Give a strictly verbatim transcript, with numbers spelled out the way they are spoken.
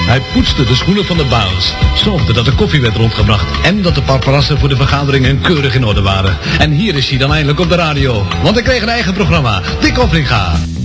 Hij poetste de schoenen van de baas, zorgde dat de koffie werd rondgebracht en dat de paparazzen voor de vergaderingen keurig in orde waren. En hier is hij dan eindelijk op de radio, want hij kreeg een eigen programma, Dick Hoffinga.